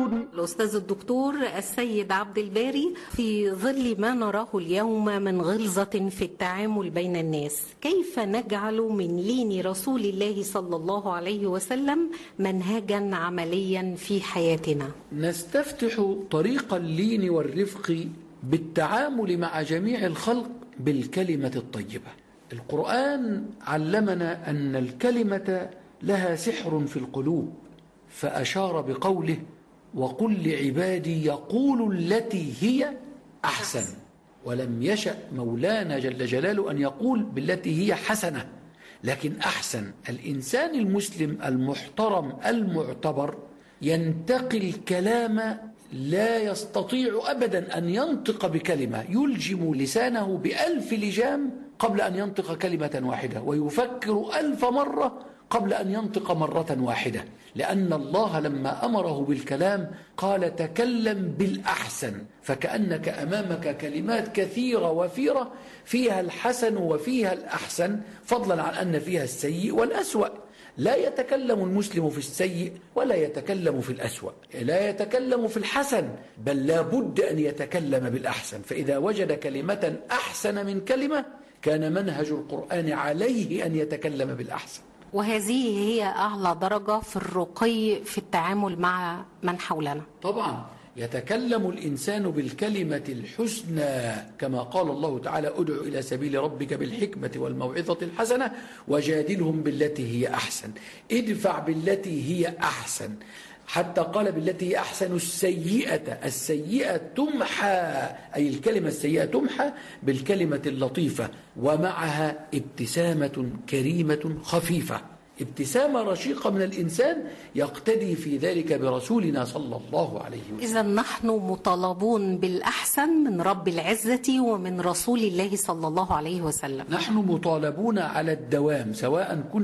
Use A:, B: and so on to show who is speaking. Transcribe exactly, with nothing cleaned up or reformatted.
A: القلب.
B: الأستاذ الدكتور السيد عبد الباري، في ظل ما نراه اليوم من غلظة في التعامل بين الناس، كيف نجعل من لين رسول الله صلى الله عليه وسلم منهجا عمليا في حياتنا؟
C: نستفتح طريق اللين والرفق بالتعامل مع جميع الخلق بالكلمة الطيبة. القرآن علمنا أن الكلمة لها سحر في القلوب، فأشار بقوله: وقل لعبادي يقولوا التي هي أحسن. ولم يشأ مولانا جل جلاله أن يقول بالتي هي حسنة، لكن أحسن. الإنسان المسلم المحترم المعتبر ينتقي الكلام، لا يستطيع أبدا أن ينطق بكلمة، يلجم لسانه بألف لجام قبل أن ينطق كلمة واحدة، ويفكر ألف مرة قبل أن ينطق مرة واحدة، لأن الله لما أمره بالكلام قال: تكلم بالأحسن. فكأنك أمامك كلمات كثيرة وفيرة فيها الحسن وفيها الأحسن، فضلا عن أن فيها السيء والأسوأ. لا يتكلم المسلم في السيء ولا يتكلم في الأسوأ، لا يتكلم في الحسن، بل لا بد أن يتكلم بالأحسن. فإذا وجد كلمة أحسن من كلمة كان منهج القرآن عليه أن يتكلم بالأحسن.
B: وهذه هي أعلى درجة في الرقي في التعامل مع من حولنا.
C: طبعا يتكلم الإنسان بالكلمة الحسنى، كما قال الله تعالى: ادع إلى سبيل ربك بالحكمة والموعظة الحسنة وجادلهم بالتي هي أحسن. ادفع بالتي هي أحسن، حتى قال بالتي هي أحسن السيئة. السيئة تمحى، أي الكلمة السيئة تمحى بالكلمة اللطيفة، ومعها ابتسامة كريمة خفيفة، ابتسامة رشيقة من الإنسان يقتدي في ذلك برسولنا صلى الله عليه وسلم.
B: إذا نحن مطالبون بالأحسن من رب العزة ومن رسول الله صلى الله عليه وسلم.
C: نحن مطالبون على الدوام، سواء كنا